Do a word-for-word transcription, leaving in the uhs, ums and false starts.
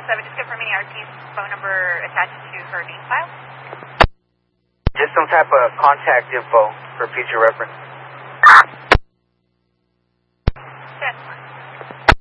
seven, just confirming R T's phone number attached to her name file. Just some type of contact info for future reference.